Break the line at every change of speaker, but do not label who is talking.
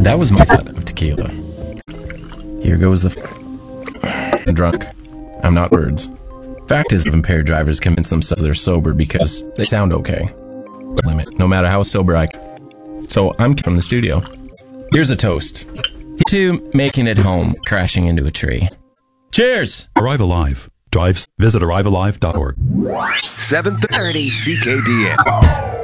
That was my thought of tequila. Here goes the drunk. I'm not words. Fact is, impaired drivers convince themselves they're sober because they sound okay. Limit, no matter how sober I... So I'm from the studio. Here's a toast. To making it home, crashing into a tree. Cheers!
Arrive Alive. Drives. Visit arrivealive.org.
730 CKDN.